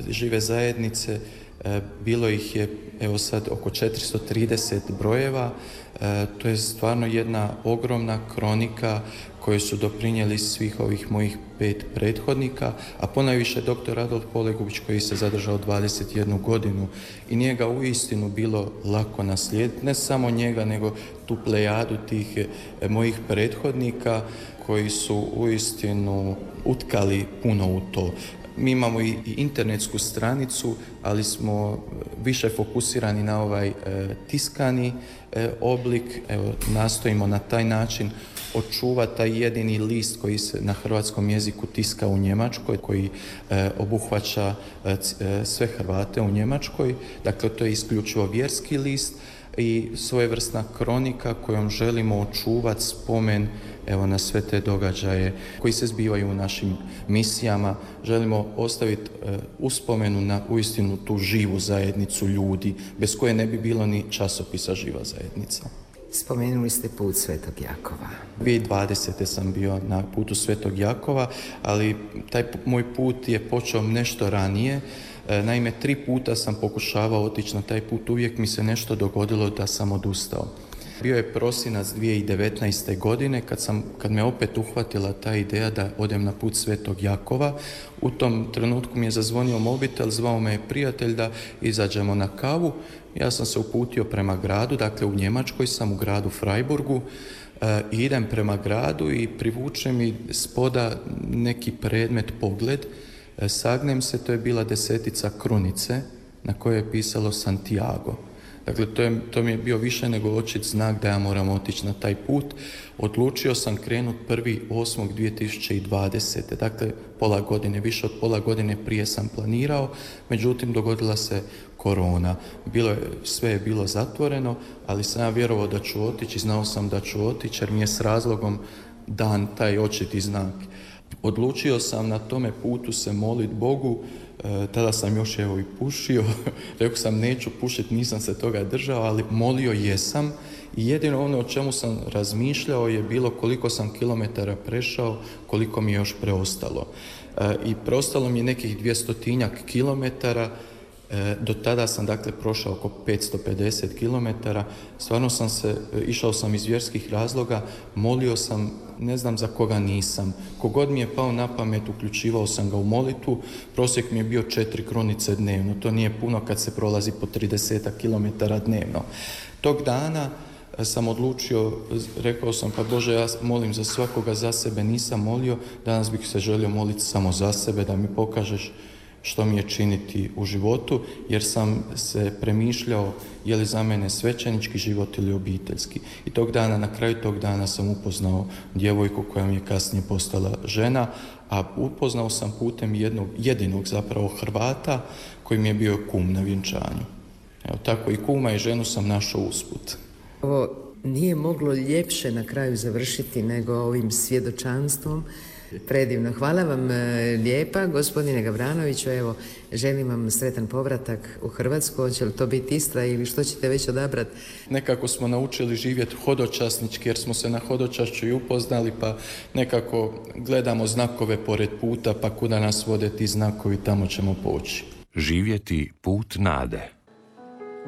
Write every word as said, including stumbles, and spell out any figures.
žive zajednice. Bilo ih je evo sad oko četiristo trideset brojeva. To je stvarno jedna ogromna kronika koju su doprinijeli svih ovih mojih pet prethodnika, a ponajviše doktor Adolf Polegubić koji se zadržao dvadeset jednu godinu i njega uistinu bilo lako naslijediti, ne samo njega nego tu plejadu tih mojih prethodnika koji su uistinu utkali puno u to. Mi imamo i internetsku stranicu, ali smo više fokusirani na ovaj e, tiskani e, oblik. Evo, nastojimo na taj način očuvati taj jedini list koji se na hrvatskom jeziku tiska u Njemačkoj, koji e, obuhvaća e, sve Hrvate u Njemačkoj. Dakle, to je isključivo vjerski list i svojevrsna kronika kojom želimo očuvati spomen evo na sve te događaje koji se zbivaju u našim misijama. Želimo ostaviti e, uspomenu na uistinu tu živu zajednicu ljudi, bez koje ne bi bilo ni časopisa Živa zajednica. Spomenuli ste put Svetog Jakova. dvije tisuće dvadesete sam bio na putu Svetog Jakova, ali taj moj put je počeo nešto ranije. Naime, tri puta sam pokušavao otići na taj put, uvijek mi se nešto dogodilo da sam odustao. Bio je prosinac dvije tisuće devetnaeste. godine kad, sam, kad me opet uhvatila ta ideja da odem na put Svetog Jakova. U tom trenutku mi je zazvonio mobitel, zvao me je prijatelj da izađemo na kavu. Ja sam se uputio prema gradu, dakle u Njemačkoj sam, u gradu Freiburgu. E, idem prema gradu i privuče mi spoda neki predmet, pogled. E, sagnem se, to je bila desetica krunice na kojoj je pisalo Santiago. Dakle, to, je, to mi je bio više nego očit znak da ja moram otići na taj put. Odlučio sam krenuti prvi osmog dvije tisuće dvadesete. Dakle, pola godine, više od pola godine prije sam planirao, međutim dogodila se korona. Bilo je, sve je bilo zatvoreno, ali sam ja vjerovao da ću otići, znao sam da ću otići jer mi je s razlogom dan taj očiti znak. Odlučio sam na tome putu se moliti Bogu. E, tada sam još evo i pušio. Rekao sam neću pušiti, nisam se toga držao, ali molio jesam. I jedino ono o čemu sam razmišljao je bilo koliko sam kilometara prešao, koliko mi je još preostalo. E, I preostalo mi je nekih dvjestotinjak kilometara. E, do tada sam dakle prošao oko petsto pedeset kilometara. Stvarno sam se, išao sam iz vjerskih razloga, molio sam, ne znam za koga nisam. Kogod mi je pao na pamet, uključivao sam ga u molitvu. Prosjek mi je bio četiri krunice dnevno. To nije puno kad se prolazi po trideset kilometara dnevno. Tog dana sam odlučio, rekao sam pa Bože, ja molim za svakoga, za sebe nisam molio. Danas bih se želio moliti samo za sebe, da mi pokažeš što mi je činiti u životu, jer sam se premišljao je li za mene svećenički život ili obiteljski. I tog dana, na kraju tog dana sam upoznao djevojku koja mi je kasnije postala žena, a upoznao sam putem jednog, jedinog zapravo Hrvata koji mi je bio kum na vjenčanju. Evo tako i kuma i ženu sam našao usput. Ovo nije moglo ljepše na kraju završiti nego ovim svjedočanstvom. Predivno. Hvala vam lijepa, gospodine Gavranoviću. Evo, želim vam sretan povratak u Hrvatsku. Hoće li to biti Istra ili što ćete već odabrati? Nekako smo naučili živjeti hodočasnički jer smo se na hodočašću i upoznali, pa nekako gledamo znakove pored puta, pa kuda nas vode ti znakovi, tamo ćemo poći. Živjeti put nade.